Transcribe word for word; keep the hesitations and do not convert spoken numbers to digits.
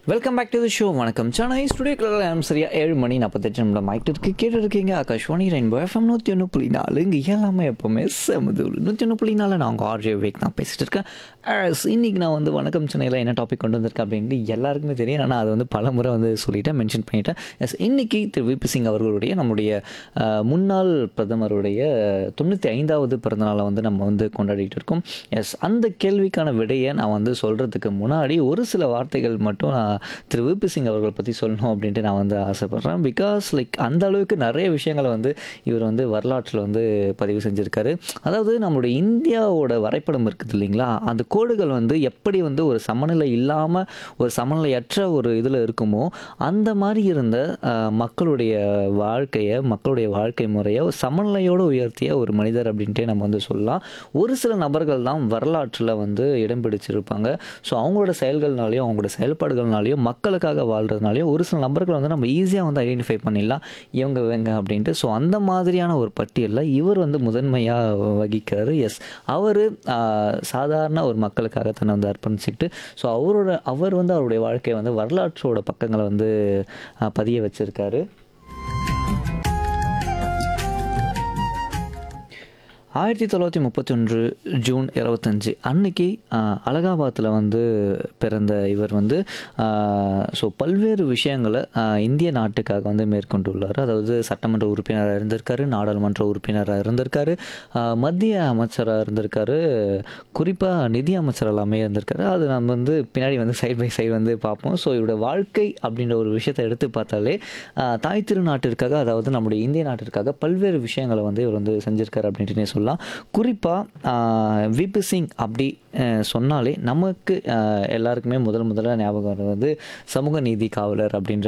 Welcome back to the show. வணக்கம் சென்னை ஸ்டுடியோக்கில் நேரம் சரியா ஏழு மணி நாற்பத்தெட்டு நிமிடம் ஆகிட்டு இருக்கு. கேட்டு இருக்கீங்க ஆகாஷ்வாணி ரெயின்போ எஃப்எம் நூற்றி ஒன்று புள்ளி நாலு. இங்கே எல்லாமே எப்போவுமே செமதுல் நூற்றி ஒன்று புள்ளி நாலு. நான் உங்கள் ஆர்ஜே வேக் நான் பேசிகிட்டு இருக்கேன். As இன்னைக்கு நான் வந்து வணக்கம் சென்னையில் என்ன டாபிக் கொண்டு வந்திருக்கேன் அப்படின்ட்டு எல்லாருக்குமே தெரியும். ஆனால் அது வந்து பல முறை வந்து சொல்லிட்டேன், மென்ஷன் பண்ணிட்டேன். எஸ், இன்னைக்கு திரு விபி சிங் அவர்களுடைய நம்முடைய அஹ், முன்னாள் பிரதமருடைய தொண்ணூற்றி ஐந்தாவது பிறந்தநாளை வந்து நம்ம வந்து கொண்டாடிட்டு இருக்கோம். எஸ், அந்த கேள்விக்கான விடையை நான் வந்து சொல்கிறதுக்கு முன்னாடி ஒரு சில வார்த்தைகள் மட்டும் நான் திரு விபி சிங் அவர்கள் பற்றி சொல்லணும் அப்படின்ட்டு நான் வந்து ஆசைப்பட்றேன். பிகாஸ் லைக் அந்த அளவுக்கு நிறைய விஷயங்களை வந்து இவர் வந்து வரலாற்றில் வந்து பதிவு செஞ்சுருக்காரு. அதாவது நம்மளுடைய இந்தியாவோட வரைபடம் இருக்குது இல்லைங்களா, அந்த கோடுகள் வந்து எப்படி வந்து ஒரு சமநிலை இல்லாமல் ஒரு சமநிலையற்ற ஒரு இதில் இருக்குமோ அந்த மாதிரி இருந்த அஹ், மக்களுடைய வாழ்க்கையை மக்களுடைய வாழ்க்கை முறையை ஒரு சமநிலையோடு உயர்த்திய ஒரு மனிதர் அப்படின்ட்டே நம்ம வந்து சொல்லலாம். ஒரு சில நபர்கள் தான் வரலாற்றில் வந்து இடம் பிடிச்சிருப்பாங்க. ஸோ அவங்களோட செயல்கள்னாலையும் அவங்களோட செயல்பாடுகள்னாலையும் மக்களுக்காக வாழ்கிறதுனாலையும் ஒரு சில நபர்கள் வந்து நம்ம ஈஸியாக வந்து ஐடென்டிஃபை பண்ணிடலாம், இவங்க வேங்க அப்படின்ட்டு. ஸோ அந்த மாதிரியான ஒரு பட்டியலில் இவர் வந்து முதன்மையாக வகிக்கிறாரு. எஸ், அவர் சாதாரண ஒரு மக்களுக்காக தன்னை வந்து அர்ப்பணிச்சுக்கிட்டு ஸோ அவரோட அவர் வந்து அவருடைய வாழ்க்கையை வந்து வரலாற்றோட பக்கங்களை வந்து ஆஹ், பதிய வச்சிருக்காரு. ஆயிரத்தி தொள்ளாயிரத்தி முப்பத்தி ஒன்று ஜூன் இருபத்தஞ்சி அன்னைக்கு ஆஹ், அலகாபாத்தில் வந்து பிறந்த இவர் வந்து ஸோ பல்வேறு விஷயங்களை ஆஹ், இந்திய நாட்டுக்காக வந்து மேற்கொண்டுள்ளார். அதாவது சட்டமன்ற உறுப்பினராக இருந்திருக்காரு, நாடாளுமன்ற உறுப்பினராக இருந்திருக்காரு, ஆஹ், மத்திய அமைச்சராக இருந்திருக்காரு, குறிப்பாக நிதி அமைச்சர் எல்லாமே இருந்திருக்காரு. அது நம்ம வந்து பின்னாடி வந்து சைட் பை சைடு வந்து பார்ப்போம். ஸோ இவரோட வாழ்க்கை அப்படின்ற ஒரு விஷயத்தை எடுத்து பார்த்தாலே ஆஹ், தாய் திருநாட்டிற்காக, அதாவது நம்முடைய இந்திய நாட்டிற்காக பல்வேறு விஷயங்களை வந்து இவர் வந்து செஞ்சிருக்காரு அப்படின்ட்டு சொல்லலாம். குறிப்பாக விபி சிங் அப்படி அஹ், சொன்னாலே நமக்கு அஹ், எல்லாருக்குமே முதல் முதல்ல ஞாபகம் வர்றது வந்து சமூக நீதி காவலர் அப்படின்ற